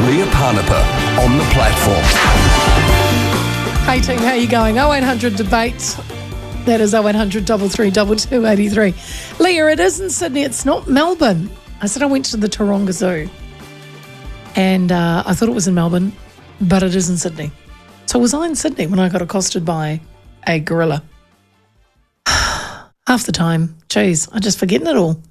Leah Parnapa on the platform. Hey team, how you going? 0800 debate. That is 0800 332 283. Leah, it is in Sydney. It's not Melbourne. I said I went to the Taronga Zoo. And I thought it was in Melbourne, but it is in Sydney. So was I in Sydney when I got accosted by a gorilla? Half the time. Geez, I'm just forgetting it all.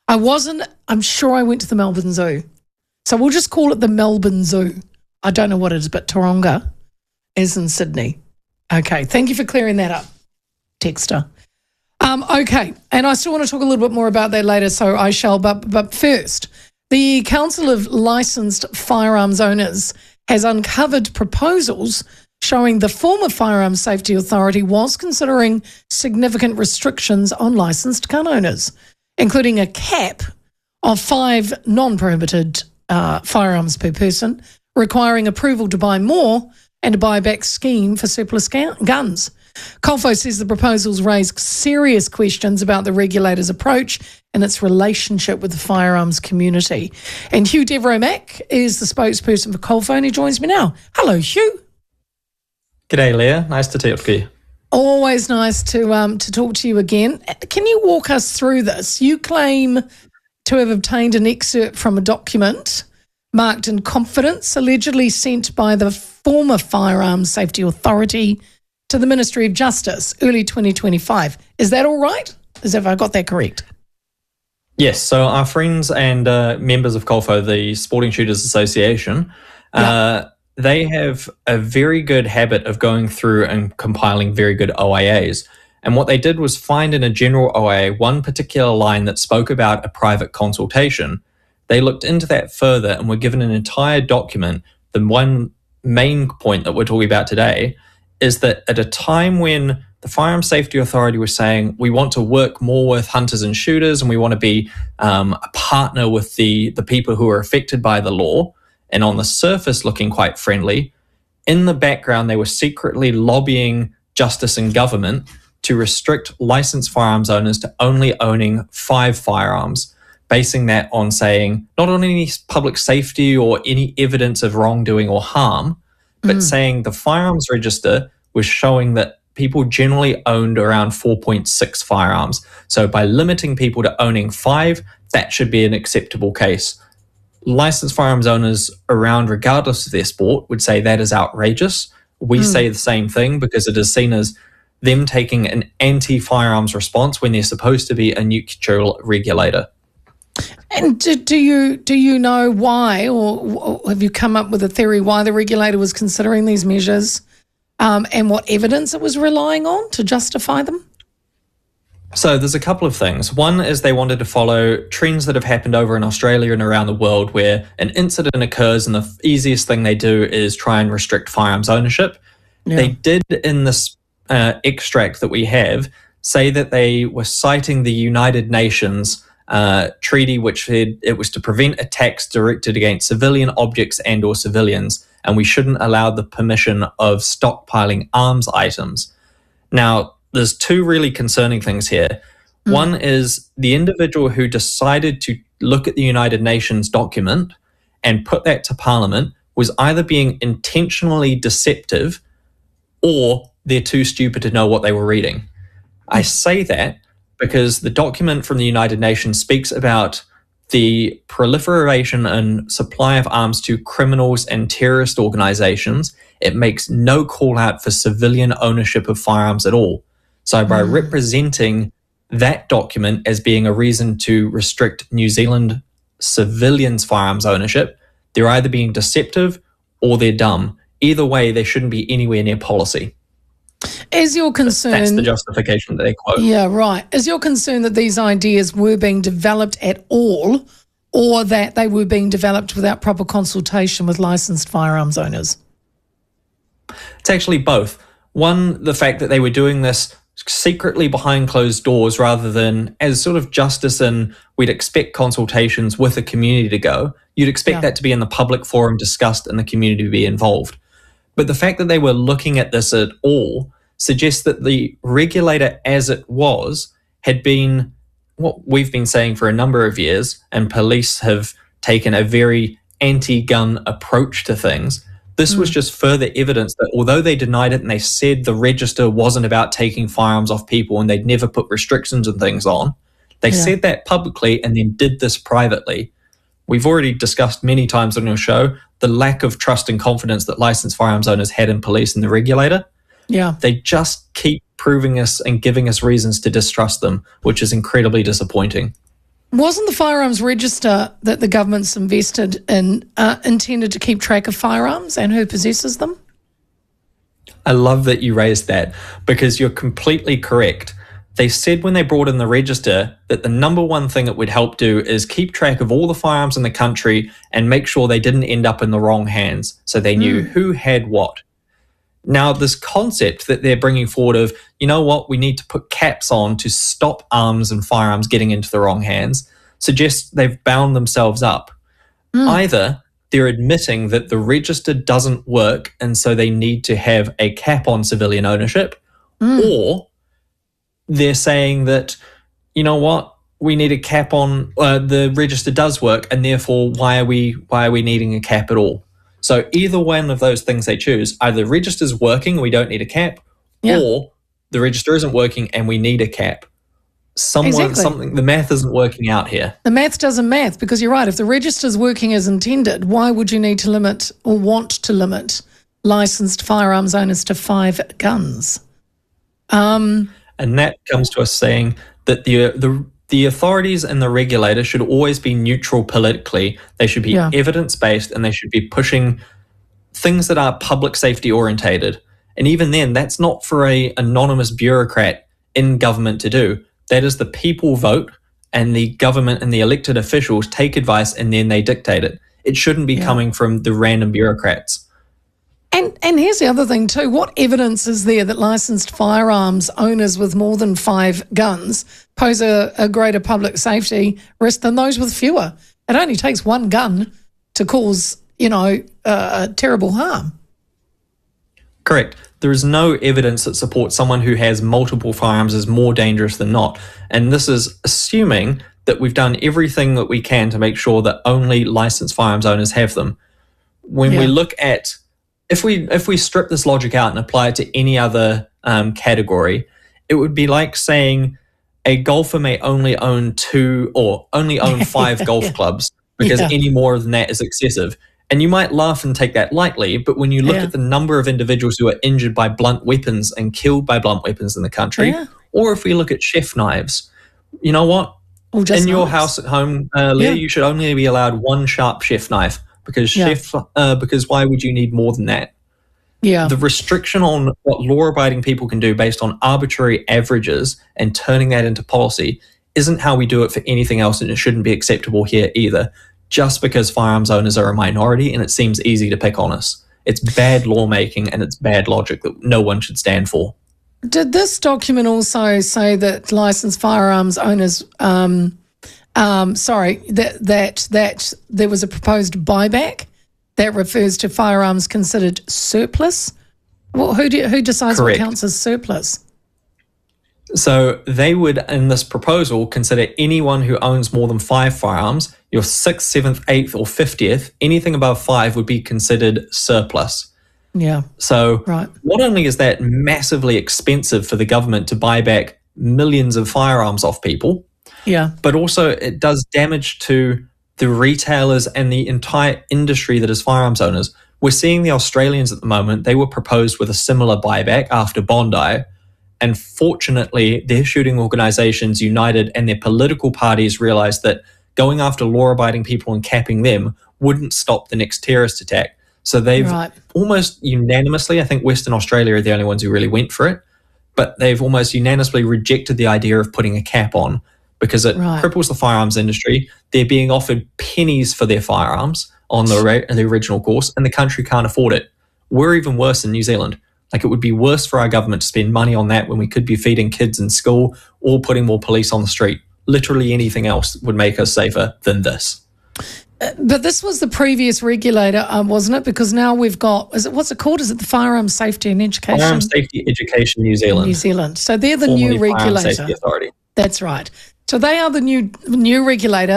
I'm sure I went to the Melbourne Zoo. So we'll just call it the Melbourne Zoo. I don't know what it is, but Taronga is in Sydney. Okay, thank you for clearing that up, Texter. Okay, and I still want to talk a little bit more about that later, so I shall. But first, the Council of Licensed Firearms Owners has uncovered proposals showing the former Firearms Safety Authority was considering significant restrictions on licensed gun owners, including a cap of 5 non-prohibited firearms per person, requiring approval to buy more and a buyback scheme for surplus guns. Colfo says the proposals raise serious questions about the regulator's approach and its relationship with the firearms community. And Hugh Devereux-Mack is the spokesperson for Colfo, and he joins me now. Hello, Hugh. G'day, Leah. Nice to talk to you. Always nice to talk to you again. Can you walk us through this? You claim to have obtained an excerpt from a document marked in confidence, allegedly sent by the former Firearms Safety Authority to the Ministry of Justice early 2025. Is that all right? Have I got that correct? Yes. So our friends and members of Colfo, the Sporting Shooters Association, they have a very good habit of going through and compiling very good OIAs. And what they did was find in a general OIA one particular line that spoke about a private consultation. They looked into that further and were given an entire document. The one main point that we're talking about today is that at a time when the Firearms Safety Authority was saying we want to work more with hunters and shooters and we want to be a partner with the people who are affected by the law, and on the surface looking quite friendly, in the background they were secretly lobbying justice and government to restrict licensed firearms owners to only owning 5 firearms, basing that on saying not on any public safety or any evidence of wrongdoing or harm, but saying the firearms register was showing that people generally owned around 4.6 firearms. So by limiting people to owning 5, that should be an acceptable case. Licensed firearms owners around, regardless of their sport, would say that is outrageous. We say the same thing because it is seen as them taking an anti-firearms response when they're supposed to be a neutral regulator. And do you know why, or have you come up with a theory why the regulator was considering these measures and what evidence it was relying on to justify them? So there's a couple of things. One is they wanted to follow trends that have happened over in Australia and around the world where an incident occurs and the easiest thing they do is try and restrict firearms ownership. Yeah. They did in this extract that we have say that they were citing the United Nations treaty, which said it was to prevent attacks directed against civilian objects and or civilians, and we shouldn't allow the permission of stockpiling arms items. Now, there's 2 really concerning things here. One is the individual who decided to look at the United Nations document and put that to Parliament was either being intentionally deceptive or they're too stupid to know what they were reading. I say that because the document from the United Nations speaks about the proliferation and supply of arms to criminals and terrorist organizations. It makes no call out for civilian ownership of firearms at all. So by representing that document as being a reason to restrict New Zealand civilians' firearms ownership, they're either being deceptive or they're dumb. Either way, they shouldn't be anywhere near policy. Is your concern... That's the justification that they quote. Yeah, right. Is your concern that these ideas were being developed at all or that they were being developed without proper consultation with licensed firearms owners? It's actually both. One, the fact that they were doing this secretly behind closed doors rather than as sort of justice and we'd expect consultations with the community to go. You'd expect that to be in the public forum discussed and the community to be involved. But the fact that they were looking at this at all suggests that the regulator as it was had been what we've been saying for a number of years, and police have taken a very anti-gun approach to things. This was just further evidence that although they denied it and they said the register wasn't about taking firearms off people and they'd never put restrictions and things on, they said that publicly and then did this privately. We've already discussed many times on your show the lack of trust and confidence that licensed firearms owners had in police and the regulator. Yeah. They just keep proving us and giving us reasons to distrust them, which is incredibly disappointing. Wasn't the firearms register that the government's invested in intended to keep track of firearms and who possesses them? I love that you raised that because you're completely correct. They said when they brought in the register that the number one thing it would help do is keep track of all the firearms in the country and make sure they didn't end up in the wrong hands, so they knew who had what. Now, this concept that they're bringing forward of, you know what, we need to put caps on to stop arms and firearms getting into the wrong hands, suggests they've bound themselves up. Either they're admitting that the register doesn't work and so they need to have a cap on civilian ownership, or they're saying that, you know what, we need a cap on the register does work and therefore why are we needing a cap at all? So either one of those things they choose, either the register's working, we don't need a cap, or the register isn't working and we need a cap. Something, the math isn't working out here. The math doesn't math because you're right. If the register's working as intended, why would you need to limit or want to limit licensed firearms owners to 5 guns? And that comes to us saying that the authorities and the regulator should always be neutral politically. They should be evidence-based and they should be pushing things that are public safety orientated. And even then, that's not for an anonymous bureaucrat in government to do. That is the people vote and the government and the elected officials take advice and then they dictate it. It shouldn't be coming from the random bureaucrats. And here's the other thing too. What evidence is there that licensed firearms owners with more than 5 guns pose a greater public safety risk than those with fewer? It only takes 1 gun to cause, terrible harm. Correct. There is no evidence that supports someone who has multiple firearms is more dangerous than not. And this is assuming that we've done everything that we can to make sure that only licensed firearms owners have them. When we look at, if we strip this logic out and apply it to any other category, it would be like saying a golfer may only own 2 or only own 5 golf clubs because any more than that is excessive. And you might laugh and take that lightly, but when you look at the number of individuals who are injured by blunt weapons and killed by blunt weapons in the country, or if we look at chef knives, you know what? In your house at home, Leah, you should only be allowed 1 sharp chef knife because because why would you need more than that? Yeah. The restriction on what law-abiding people can do based on arbitrary averages and turning that into policy isn't how we do it for anything else, and it shouldn't be acceptable here either. Just because firearms owners are a minority and it seems easy to pick on us. It's bad lawmaking and it's bad logic that no one should stand for. Did this document also say that licensed firearms owners, that there was a proposed buyback that refers to firearms considered surplus? Well, who decides what counts as surplus? So they would, in this proposal, consider anyone who owns more than 5 firearms, your 6th, 7th, 8th, or 50th, anything above 5 would be considered surplus. Yeah. So not only is that massively expensive for the government to buy back millions of firearms off people, but also it does damage to the retailers and the entire industry that is firearms owners. We're seeing the Australians at the moment, they were proposed with a similar buyback after Bondi. And fortunately, their shooting organizations united and their political parties realized that going after law-abiding people and capping them wouldn't stop the next terrorist attack. So they've almost unanimously, I think Western Australia are the only ones who really went for it, but they've almost unanimously rejected the idea of putting a cap on because it cripples the firearms industry. They're being offered pennies for their firearms on the original course, and the country can't afford it. We're even worse in New Zealand. Like, it would be worse for our government to spend money on that when we could be feeding kids in school or putting more police on the street. Literally anything else would make us safer than this. But this was the previous regulator, wasn't it? Because now we've got, what's it called? Is it the Firearms Safety and Education? Firearms Safety Education New Zealand. New Zealand. So they're the new regulator. Safety Authority. That's right. So they are the new regulator,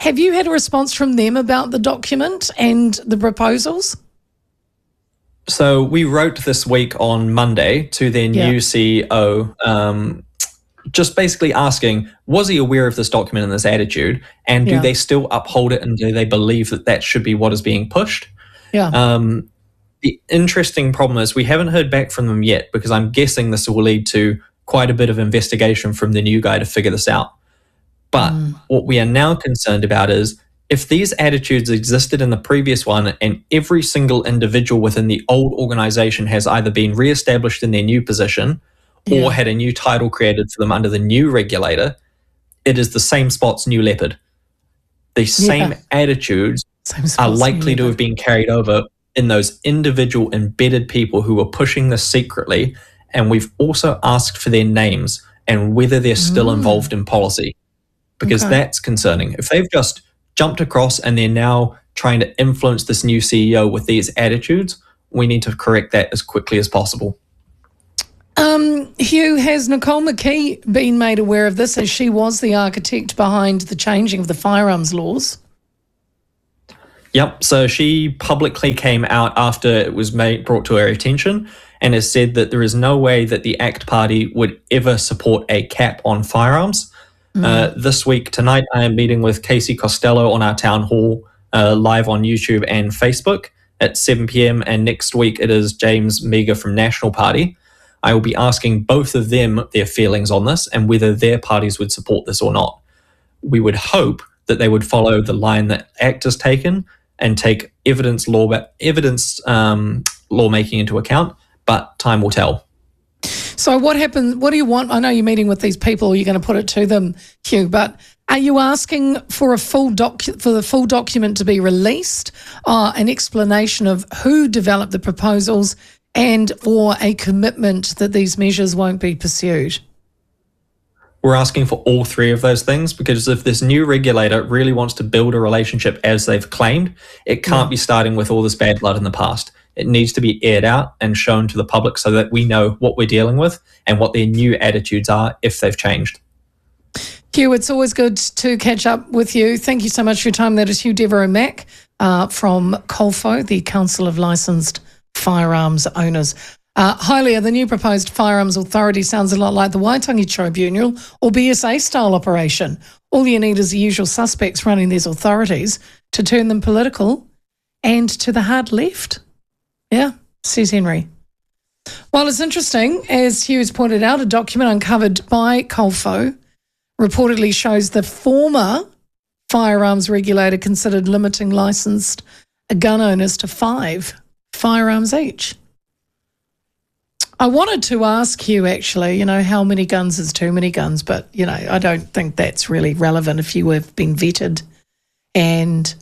have you had a response from them about the document and the proposals? So we wrote this week on Monday to their new CEO, just basically asking, was he aware of this document and this attitude? And do they still uphold it? And do they believe that that should be what is being pushed? Yeah. The interesting problem is we haven't heard back from them yet, because I'm guessing this will lead to quite a bit of investigation from the new guy to figure this out. But what we are now concerned about is, if these attitudes existed in the previous one and every single individual within the old organization has either been reestablished in their new position or had a new title created for them under the new regulator, it is the same spots, new leopard. The same attitudes are likely to have been carried over in those individual embedded people who were pushing this secretly. And we've also asked for their names and whether they're still involved in policy, because that's concerning. If they've just jumped across and they're now trying to influence this new CEO with these attitudes, we need to correct that as quickly as possible. Hugh, has Nicole McKee been made aware of this, as she was the architect behind the changing of the firearms laws? Yep. So she publicly came out after it was brought to her attention and has said that there is no way that the ACT Party would ever support a cap on firearms. This week, tonight, I am meeting with Casey Costello on our town hall, live on YouTube and Facebook at 7 p.m. And next week, it is James Meagher from National Party. I will be asking both of them their feelings on this and whether their parties would support this or not. We would hope that they would follow the line that ACT has taken and take evidence lawmaking into account, but time will tell. So what happens? What do you want? I know you're meeting with these people. You're going to put it to them, Hugh. But are you asking for for the full document to be released, an explanation of who developed the proposals, and or a commitment that these measures won't be pursued? We're asking for all three of those things, because if this new regulator really wants to build a relationship as they've claimed, it can't be starting with all this bad blood in the past. It needs to be aired out and shown to the public so that we know what we're dealing with and what their new attitudes are if they've changed. Hugh, it's always good to catch up with you. Thank you so much for your time. That is Hugh Devereux-Mack from COLFO, the Council of Licensed Firearms Owners. Hylia, the new proposed firearms authority sounds a lot like the Waitangi Tribunal or BSA-style operation. All you need is the usual suspects running these authorities to turn them political and to the hard left. Yeah, says Henry. Well, it's interesting, as Hugh has pointed out, a document uncovered by COLFO reportedly shows the former firearms regulator considered limiting licensed gun owners to 5 firearms each. I wanted to ask Hugh, actually, how many guns is too many guns, but, I don't think that's really relevant if you have been vetted and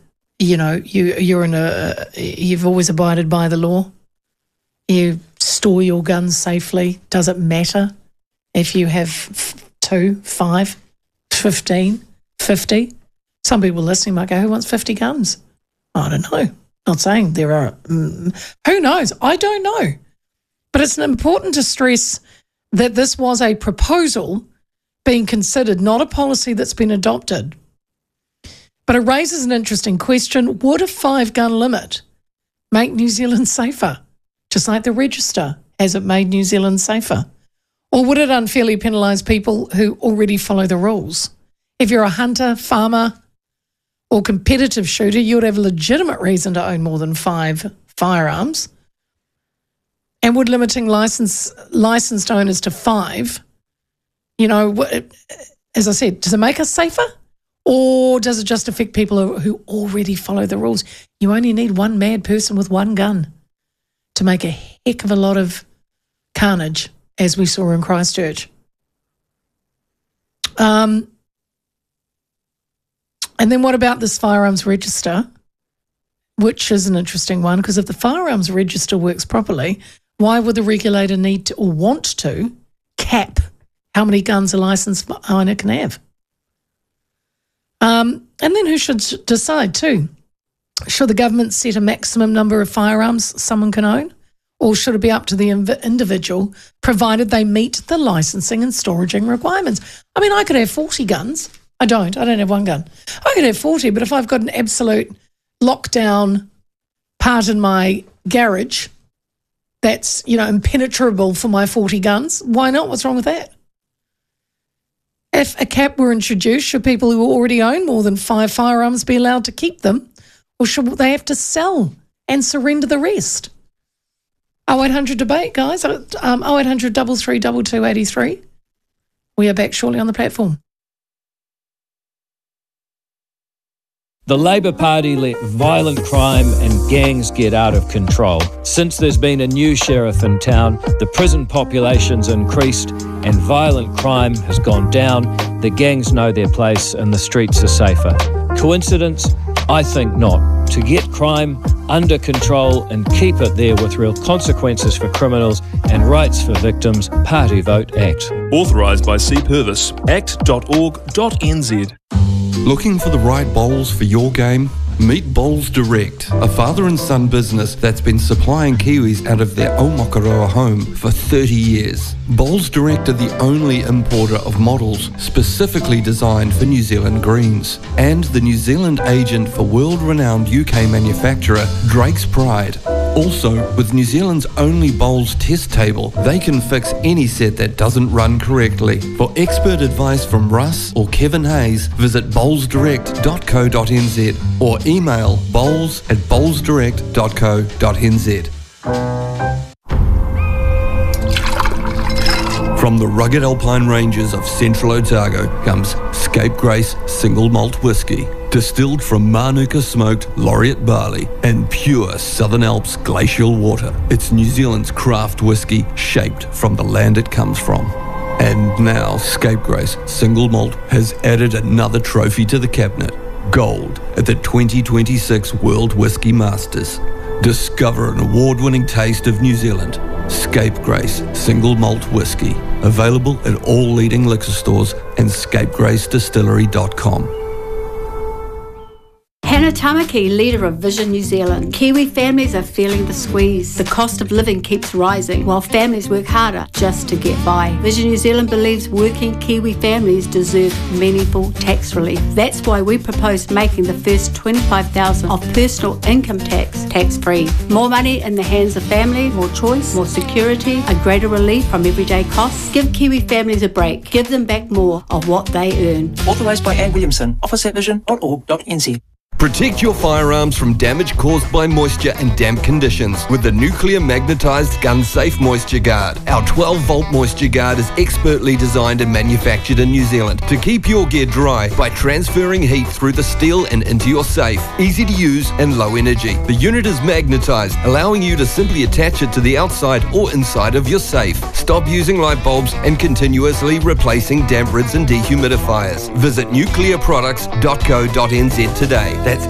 you've always abided by the law. You store your guns safely. Does it matter if you have 2, 5, 15, 50? Some people listening might go, who wants 50 guns? I don't know. Not saying there are. Who knows? I don't know. But it's important to stress that this was a proposal being considered, not a policy that's been adopted. But it raises an interesting question. Would a 5-gun limit make New Zealand safer? Just like the register, has it made New Zealand safer? Or would it unfairly penalise people who already follow the rules? If you're a hunter, farmer, or competitive shooter, you would have a legitimate reason to own more than 5 firearms. And would limiting licensed owners to 5, as I said, does it make us safer? Or does it just affect people who already follow the rules? You only need one mad person with 1 gun to make a heck of a lot of carnage, as we saw in Christchurch. And then what about this firearms register, which is an interesting one, because if the firearms register works properly, why would the regulator need to or want to cap how many guns a licensed owner can have? And then who should decide too? Should the government set a maximum number of firearms someone can own? Or should it be up to the individual, provided they meet the licensing and storaging requirements? I mean, I could have 40 guns I don't have one gun. I could have 40, but if I've got an absolute lockdown part in my garage that's, impenetrable for my 40 guns, why not? What's wrong with that? If a cap were introduced, should people who already own more than 5 firearms be allowed to keep them, or should they have to sell and surrender the rest? 0800 debate, guys. 0800 33 2283. We are back shortly on the platform. The Labor Party let violent crime and gangs get out of control. Since there's been a new sheriff in town, the prison population's increased and violent crime has gone down. The gangs know their place and the streets are safer. Coincidence? I think not. To get crime under control and keep it there with real consequences for criminals and rights for victims, Party Vote Act. Authorised by C. Purvis. act.org.nz. Looking for the right bowls for your game? Meet Bowls Direct, a father and son business that's been supplying Kiwis out of their Aomakaroa home for 30 years. Bowls Direct are the only importer of models specifically designed for New Zealand greens, and the New Zealand agent for world-renowned UK manufacturer Drake's Pride. Also, with New Zealand's only bowls test table, they can fix any set that doesn't run correctly. For expert advice from Russ or Kevin Hayes, visit bowlsdirect.co.nz or email bowls@bowlsdirect.co.nz. From the rugged alpine ranges of central Otago comes Scapegrace Single Malt Whisky, distilled from Manuka smoked laureate barley and pure Southern Alps glacial water. It's New Zealand's craft whisky shaped from the land it comes from. And now Scapegrace Single Malt has added another trophy to the cabinet, gold at the 2026 World Whisky Masters. Discover an award-winning taste of New Zealand. Scapegrace Single Malt Whisky. Available at all leading liquor stores and scapegracedistillery.com. Hannah Tamaki, leader of Vision New Zealand. Kiwi families are feeling the squeeze. The cost of living keeps rising while families work harder just to get by. Vision New Zealand believes working Kiwi families deserve meaningful tax relief. That's why we proposed making the first $25,000 of personal income tax-free. More money in the hands of family, more choice, more security, a greater relief from everyday costs. Give Kiwi families a break. Give them back more of what they earn. Authorised by Anne Williamson. Office at vision.org.nz. Protect your firearms from damage caused by moisture and damp conditions with the nuclear magnetized gun safe moisture guard. Our 12-volt moisture guard is expertly designed and manufactured in New Zealand to keep your gear dry by transferring heat through the steel and into your safe. Easy to use and low energy. The unit is magnetized, allowing you to simply attach it to the outside or inside of your safe. Stop using light bulbs and continuously replacing damp rids and dehumidifiers. Visit nuclearproducts.co.nz today. That's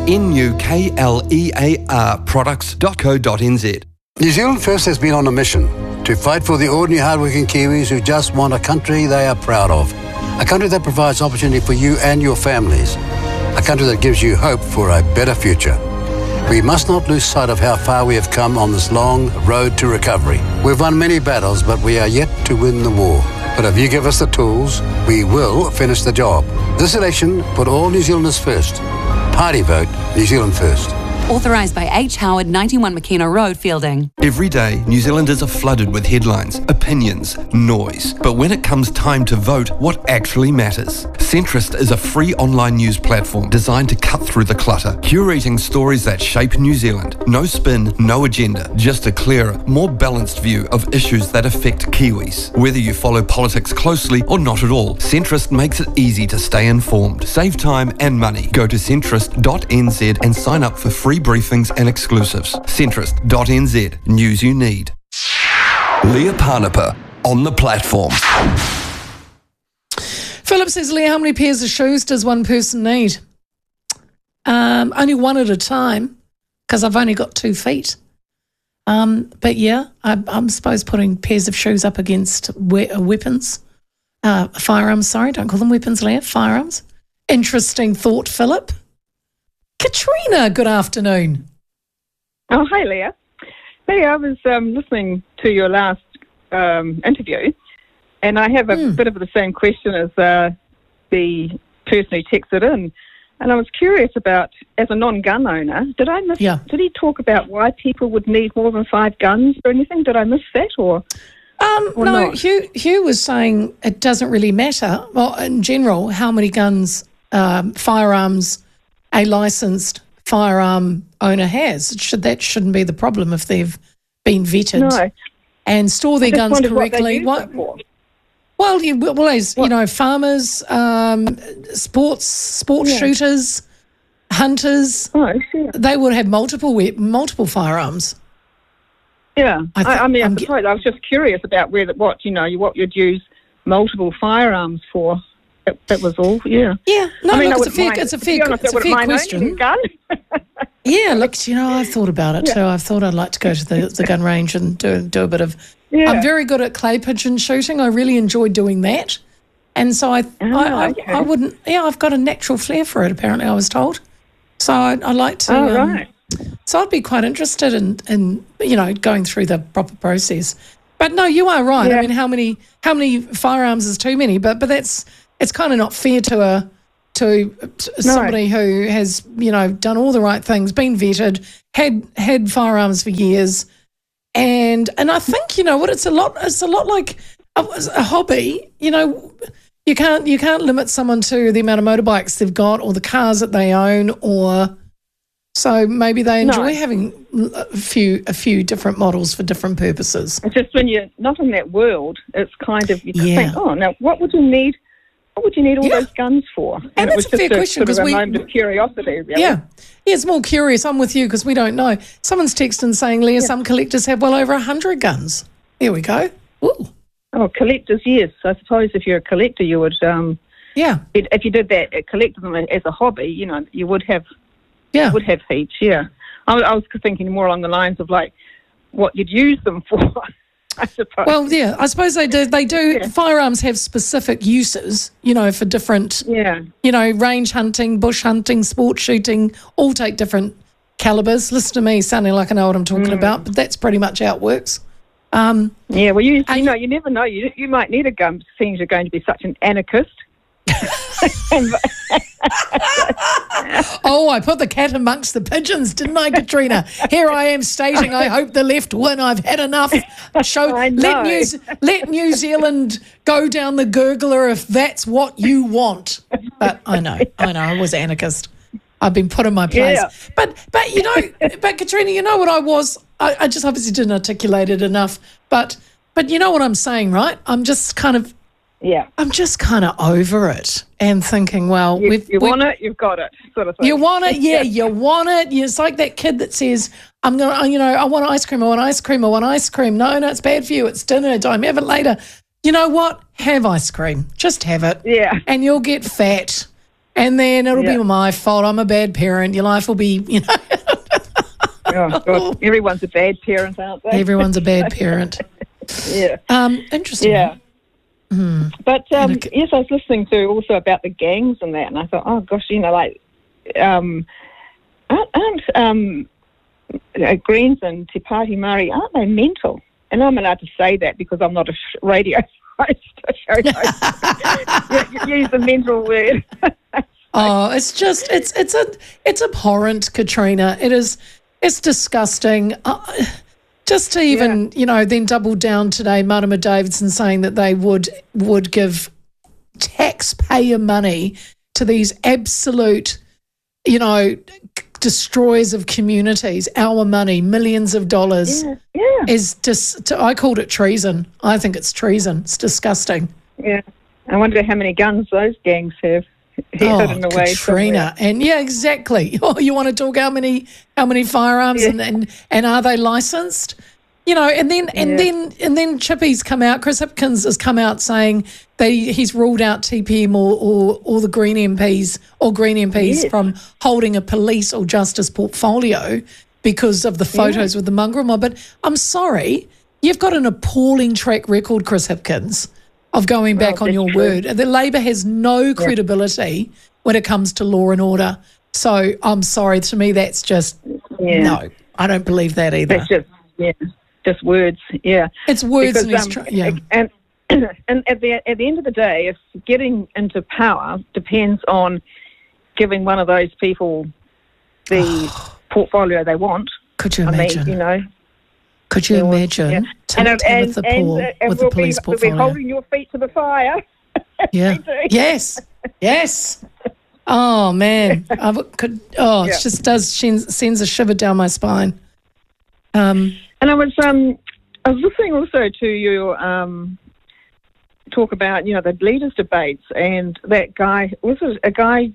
NUKLEAR products.co.nz. New Zealand First has been on a mission to fight for the ordinary hardworking Kiwis who just want a country they are proud of. A country that provides opportunity for you and your families. A country that gives you hope for a better future. We must not lose sight of how far we have come on this long road to recovery. We've won many battles, but we are yet to win the war. But if you give us the tools, we will finish the job. This election, put all New Zealanders first. Party Vote New Zealand First. Authorised by H. Howard, 91 McKenna Road, Fielding. Every day, New Zealanders are flooded with headlines, opinions, noise. But when it comes time to vote, what actually matters? Centrist is a free online news platform designed to cut through the clutter, curating stories that shape New Zealand. No spin, no agenda, just a clearer, more balanced view of issues that affect Kiwis. Whether you follow politics closely or not at all, Centrist makes it easy to stay informed. Save time and money. Go to centrist.nz and sign up for free briefings and exclusives. Centrist.nz. News you need. Leah Parnapa on the platform. Philip says, Leah, how many pairs of shoes does one person need? Only one at a time, because I've only got 2 feet. But yeah, I'm supposed putting pairs of shoes up against weapons. Firearms, sorry, don't call them weapons, Leah. Firearms. Interesting thought, Philip. Katrina, good afternoon. Oh, hi, Leah. Leah, I was listening to your last interview, and I have a bit of the same question as the person who texted in, and I was curious about, as a non-gun owner, did I miss? Yeah. Did he talk about why people would need more than 5 guns or anything? Did I miss that, or no? not? Hugh was saying it doesn't really matter. Well, in general, how many guns, firearms, a licensed firearm owner has. That shouldn't be the problem if they've been vetted No. and store their I just guns wondered what they correctly. used it for. Well, as you know, farmers, sport shooters, hunters, they would have multiple firearms. Yeah, I mean, I I'm suppose I was just curious about what you'd use multiple firearms for. That was all. Yeah. Yeah. No, I mean, look, I wouldn't mind- it's a to be honest, I fair wouldn't mind owning question. a gun. Yeah, look, I've thought about it too. I've thought I'd like to go to the gun range and do a bit of. Yeah. I'm very good at clay pigeon shooting. I really enjoy doing that, and so I wouldn't. Yeah, I've got a natural flair for it. Apparently, I was told. So I like to. Oh, right. So I'd be quite interested in going through the proper process. But no, you are right. Yeah. I mean, how many firearms is too many? But it's kind of not fair to somebody who has done all the right things, been vetted, had firearms for years, and I think what it's a lot like a hobby. You can't limit someone to the amount of motorbikes they've got or the cars that they own, or so maybe they enjoy having a few different models for different purposes. It's just when you're not in that world, it's kind of you Yeah. think, oh, now what would you need? What would you need all those guns for? And it that's was a fair just question, sort of 'cause a moment of curiosity. Really. Yeah, it's more curious. I'm with you because we don't know. Someone's texting saying, Leah, some collectors have well over 100 guns. There we go. Ooh. Oh, collectors, yes. I suppose if you're a collector, you would. If you did that, collected them as a hobby, you would have. Yeah. You would have heaps. Yeah. I was thinking more along the lines of like what you'd use them for. I suppose. Well, yeah, I suppose they do. They do. Yeah. Firearms have specific uses, for different. Yeah. Range hunting, bush hunting, sport shooting, all take different calibers. Listen to me, sounding like I know what I'm talking about, but that's pretty much how it works. Yeah. Well, you never know. You might need a gun, seeing you're going to be such an anarchist. Oh, I put the cat amongst the pigeons, didn't I, Katrina? Here I am stating, I hope the left win. I've had enough. Let New Zealand go down the gurgler if that's what you want. But I know, I was anarchist. I've been put in my place. Yeah. But Katrina, what I was? I just obviously didn't articulate it enough. But you know what I'm saying, right? I'm just kind of. Yeah, I'm just kind of over it and thinking, well, you want it, you've got it, sort of thing. You want it, yeah, you want it. It's like that kid that says, I want ice cream, I want ice cream, I want ice cream. No, it's bad for you. It's dinner time. Have it later. You know what? Have ice cream. Just have it. Yeah. And you'll get fat. And then it'll be my fault. I'm a bad parent. Your life will be, Oh, God. Everyone's a bad parent, aren't they? Everyone's a bad parent. Yeah. Interesting. Yeah. But yes, I was listening to also about the gangs and that, and I thought, oh gosh, aren't Greens and Te Pāti Māori, aren't they mental? And I'm allowed to say that because I'm not a radio host. You use the mental word. Oh, it's just it's abhorrent, Katrina. It's disgusting. Just to even, then double down today, Marama Davidson saying that they would give taxpayer money to these absolute, destroyers of communities, our money, millions of dollars, is just, I called it treason. I think it's treason. It's disgusting. Yeah. I wonder how many guns those gangs have. Katrina, and yeah, exactly. Oh, you want to talk how many firearms and are they licensed? And then Chippy's come out. Chris Hipkins has come out saying he's ruled out TPM or the Green MPs from holding a police or justice portfolio because of the photos with the mongrel mob. But I'm sorry, you've got an appalling track record, Chris Hipkins, of going back on your word. The Labor has no credibility when it comes to law and order. So I'm sorry, to me that's just, no, I don't believe that either. That's just words, yeah. It's words because, and and at the end of the day, if getting into power depends on giving one of those people the portfolio they want. Could you imagine? Could you imagine? Yeah. Tabitha Paul with the police portfolio? We'll be holding your feet to the fire. Yeah. Yes. Oh man, it just sends a shiver down my spine. And I was listening also to you talk about the leaders' debates, and that guy was a guy.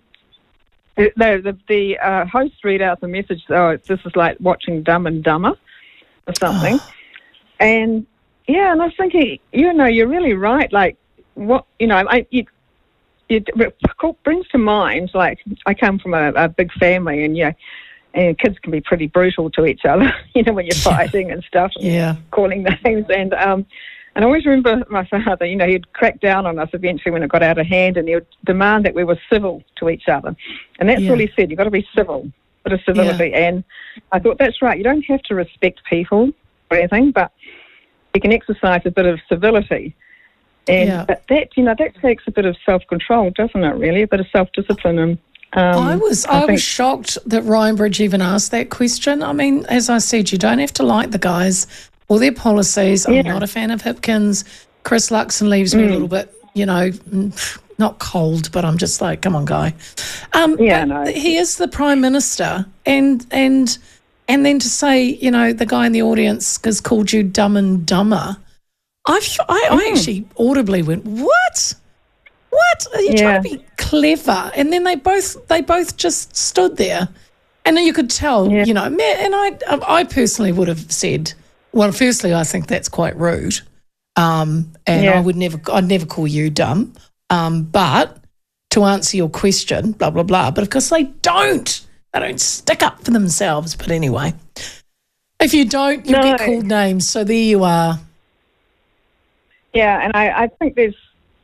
The host read out the message. Oh, this is like watching Dumb and Dumber or something. And and I was thinking, you're really right. Like what it brings to mind, like I come from a big family, and kids can be pretty brutal to each other, when you're fighting and stuff, calling names, and I always remember my father, he'd crack down on us eventually when it got out of hand, and he would demand that we were civil to each other, and that's all he said. You've got to be civil, a bit of civility, and I thought that's right. You don't have to respect people or anything, but you can exercise a bit of civility. And but that takes a bit of self-control, doesn't it, really? A bit of self-discipline. And I was shocked that Ryan Bridge even asked that question. I mean, as I said, you don't have to like the guys or their policies. I'm not a fan of Hipkins. Chris Luxon leaves me a little bit, not cold, but I'm just like, come on, guy. He is the Prime Minister, and then to say, the guy in the audience has called you dumb and dumber. I actually audibly went, what? What? Are you trying to be clever? And then they both just stood there, and then you could tell, and I personally would have said, well, firstly, I think that's quite rude, and I'd never call you dumb, but to answer your question, blah blah blah. But of course they don't stick up for themselves. But anyway, if you don't, you'll get called names. So there you are. Yeah, and I think there's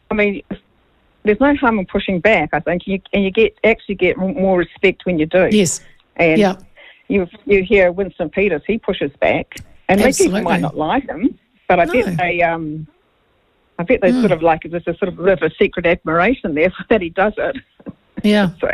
no harm in pushing back, I think, and you get more respect when you do. Yes. And you hear Winston Peters, he pushes back, and people might not like him, but I bet they sort of like there's a sort of bit of a secret admiration there that he does it. Yeah. So,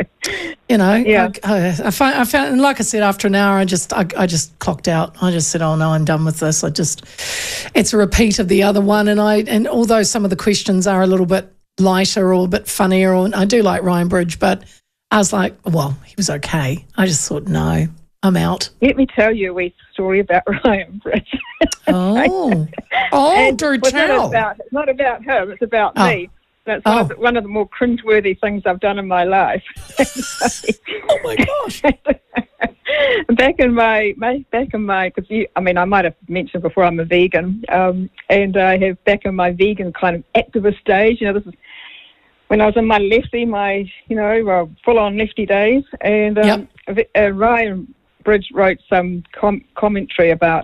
I found, and like I said, after an hour, I just clocked out. I just said, oh no, I'm done with this. It's a repeat of the other one. And although some of the questions are a little bit lighter or a bit funnier, and I do like Ryan Bridge, but I was like, well, he was okay. I just thought, no, I'm out. Let me tell you a wee story about Ryan Bridge. Do tell. It's not about him, it's about me. That's one of the more cringeworthy things I've done in my life. Oh my gosh! Back in my, because I might have mentioned before I'm a vegan, and I have back in my vegan kind of activist days. This is when I was in my lefty, full-on lefty days, and Ryan Bridge wrote some commentary about.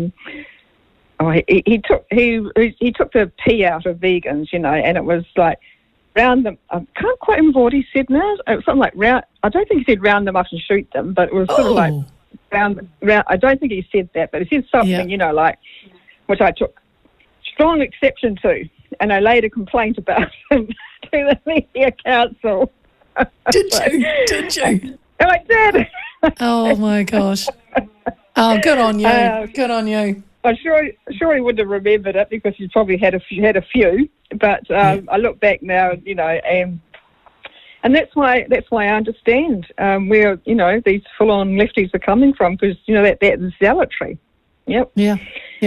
He took the P out of vegans, and it was like round them. I can't quite remember what he said now. It was something like round. I don't think he said round them up and shoot them, but it was sort of like round. I don't think he said that, but he said something, like which I took strong exception to, and I later complained about him to the media council. Did you? Oh, I did. Oh my gosh! Oh, good on you. Good on you. I'm sure he wouldn't have remembered it because he probably had a few. But I look back now, and that's why I understand where these full-on lefties are coming from, because that is zealotry. Yep. Yeah.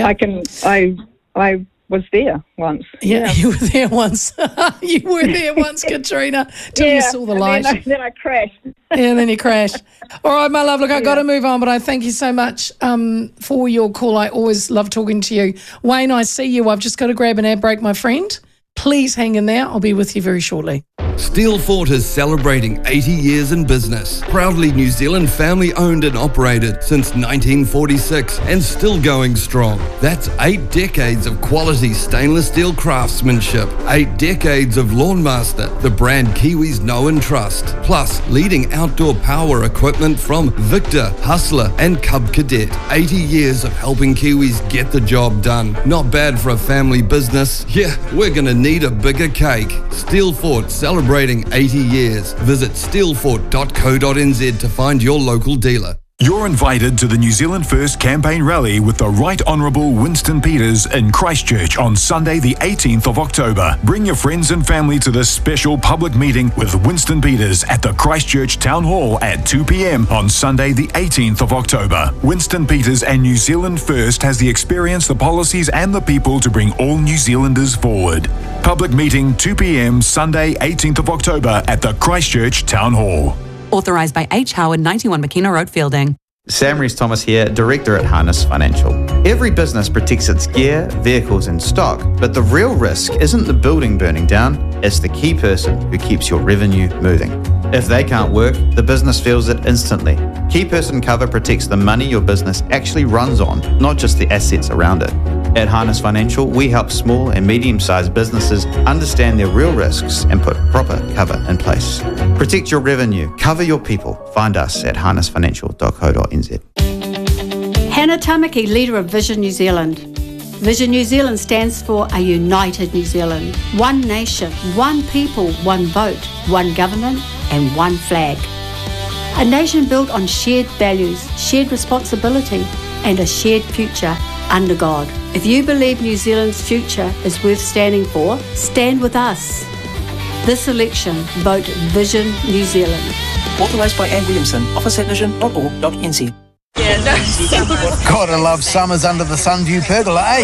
I was there once. Yeah, you were there once. You were there once, Katrina, till you saw the light. Then I crashed. And then you crashed. All right, my love, look, I've got to move on, but I thank you so much for your call. I always love talking to you. Wayne, I see you. I've just got to grab an ad break, my friend. Please hang in there. I'll be with you very shortly. Steel Fort is celebrating 80 years in business. Proudly New Zealand family owned and operated since 1946 and still going strong. That's 8 decades of quality stainless steel craftsmanship, 8 decades of Lawnmaster, the brand Kiwis know and trust, plus leading outdoor power equipment from Victor, Hustler and Cub Cadet. 80 years of helping Kiwis get the job done. Not bad for a family business. Yeah, we're gonna need a bigger cake. Steel Fort celebrating 80 years. Visit steelfort.co.nz to find your local dealer. You're invited to the New Zealand First campaign rally with the Right Honourable Winston Peters in Christchurch on Sunday the 18th of October. Bring your friends and family to this special public meeting with Winston Peters at the Christchurch Town Hall at 2 p.m. on Sunday the 18th of October. Winston Peters and New Zealand First has the experience, the policies and the people to bring all New Zealanders forward. Public meeting 2 p.m. Sunday 18th of October at the Christchurch Town Hall. Authorised by H. Howard, 91 McKenna Road, Fielding. Sam Rees-Thomas here, Director at Harness Financial. Every business protects its gear, vehicles and stock, but the real risk isn't the building burning down, it's the key person who keeps your revenue moving. If they can't work, the business feels it instantly. Key person cover protects the money your business actually runs on, not just the assets around it. At Harness Financial, we help small and medium-sized businesses understand their real risks and put proper cover in place. Protect your revenue, cover your people. Find us at harnessfinancial.co.nz. Hannah Tamaki, leader of Vision New Zealand. Vision New Zealand stands for a united New Zealand. One nation, one people, one vote, one government and one flag. A nation built on shared values, shared responsibility and a shared future under God. If you believe New Zealand's future is worth standing for, stand with us. This election, vote Vision New Zealand. Authorised by Anne Williamson. Office at vision.org.nz. Gotta love summers under the Sunview pergola, eh?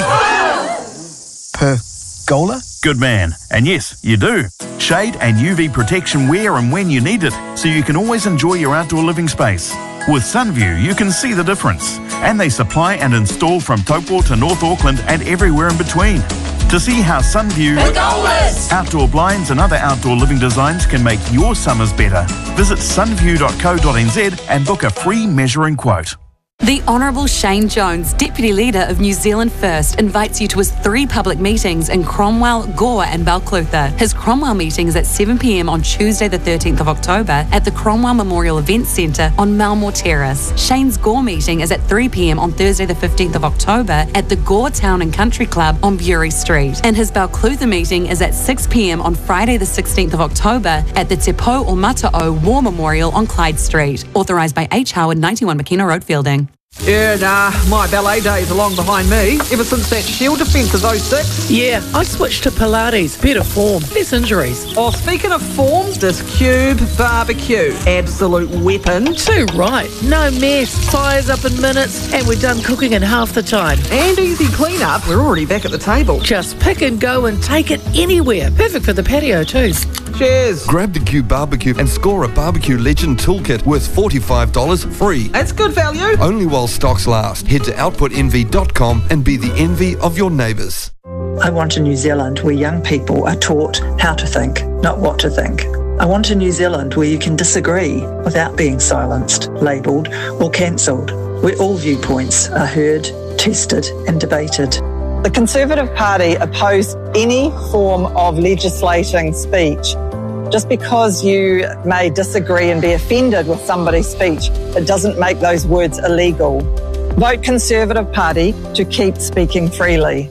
Pergola? Good man. And yes, you do. Shade and UV protection where and when you need it, so you can always enjoy your outdoor living space. With Sunview, you can see the difference. And they supply and install from Taupo to North Auckland and everywhere in between. To see how Sunview, outdoor blinds and other outdoor living designs can make your summers better, visit sunview.co.nz and book a free measuring quote. The Honourable Shane Jones, Deputy Leader of New Zealand First, invites you to his 3 public meetings in Cromwell, Gore and Balclutha. His Cromwell meeting is at 7 p.m. on Tuesday the 13th of October at the Cromwell Memorial Events Centre on Malmore Terrace. Shane's Gore meeting is at 3 p.m. on Thursday the 15th of October at the Gore Town and Country Club on Bury Street. And his Balclutha meeting is at 6 p.m. on Friday the 16th of October at the Te Pou o Mata'o War Memorial on Clyde Street. Authorised by H. Howard, 91 McKenna Road, Fielding. Yeah, nah, my ballet days are long behind me. Ever since that Shield defence of 06. Yeah, I switched to Pilates. Better form, less injuries. Oh, speaking of form, this Cube Barbecue. Absolute weapon. Too right. No mess. Fires up in minutes and we're done cooking in half the time. And easy clean-up. We're already back at the table. Just pick and go and take it anywhere. Perfect for the patio too. Cheers. Grab the Cube Barbecue and score a Barbecue Legend Toolkit worth $45 free. That's good value. Only while stocks last. Head to outputenvy.com and be the envy of your neighbours. I want a New Zealand where young people are taught how to think, not what to think. I want a New Zealand where you can disagree without being silenced, labelled or cancelled, where all viewpoints are heard, tested and debated. The Conservative Party oppose any form of legislating speech. Just because you may disagree and be offended with somebody's speech, it doesn't make those words illegal. Vote Conservative Party to keep speaking freely.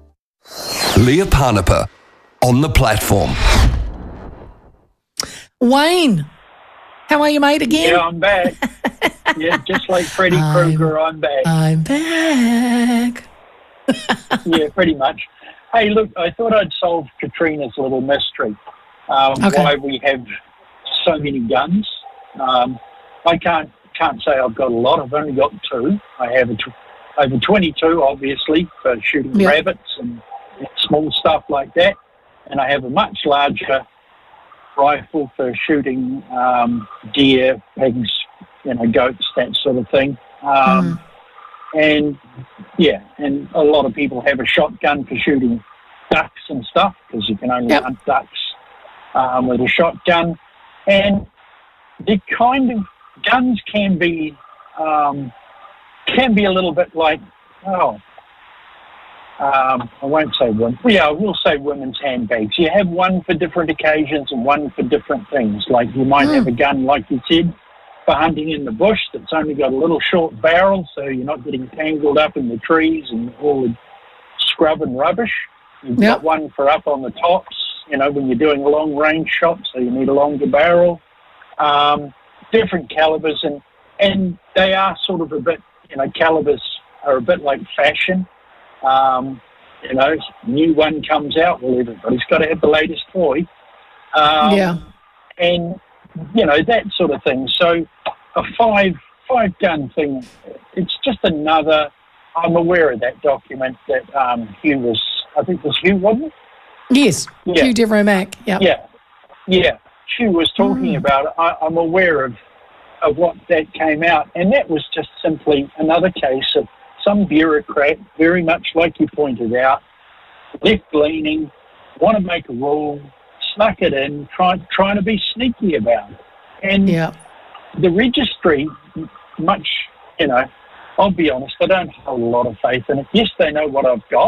Leah Parnapa on the platform. Wayne, how are you, mate, again? Yeah, I'm back. Yeah, just like Freddy Krueger, I'm back. I'm back. Yeah, pretty much. Hey, look, I thought I'd solve Katrina's little mystery. Why we have so many guns. I can't say I've got a lot. I've only got 2. I have over 22, obviously, for shooting rabbits and small stuff like that. And I have a much larger rifle for shooting deer, pigs, goats, that sort of thing. And a lot of people have a shotgun for shooting ducks and stuff because you can only hunt ducks with a shotgun, and the kind of guns can be a little bit like, I won't say women. Yeah, we'll say women's handbags. You have one for different occasions and one for different things. Like you might have a gun, like you said, for hunting in the bush that's only got a little short barrel, so you're not getting tangled up in the trees and all the scrub and rubbish. You've got one for up on the tops, when you're doing a long-range shot, so you need a longer barrel. Different calibers, and they are sort of a bit, calibers are a bit like fashion. New one comes out, well, everybody's got to have the latest toy. And, that sort of thing. So a five-gun thing, it's just another, I'm aware of that document that Hugh was, I think it was Hugh, wasn't it? Yes, Hugh Devereux Mac, yeah. Hugh was talking about it. I'm aware of what that came out, and that was just simply another case of some bureaucrat, very much like you pointed out, left-leaning, want to make a rule, snuck it in, trying to be sneaky about it. And the registry, I'll be honest, I don't hold a lot of faith in it. Yes, they know what I've got.